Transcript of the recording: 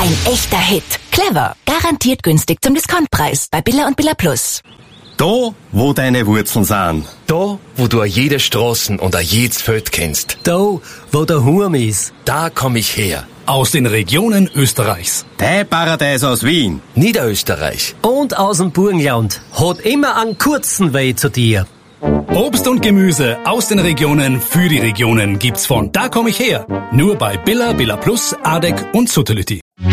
Ein echter Hit. Clever. Garantiert günstig zum Discountpreis. Bei Billa und Billa Plus. Da, wo deine Wurzeln sind. Da, wo du jede Straßen und jedes Feld kennst. Da, wo der Hurm ist. Da komm ich her. Aus den Regionen Österreichs. Dein Paradies aus Wien. Niederösterreich. Und aus dem Burgenland. Hat immer einen kurzen Weg zu dir. Obst und Gemüse aus den Regionen für die Regionen gibt's von Da komm ich her. Nur bei Billa, Billa Plus, Adek und Suttelütti.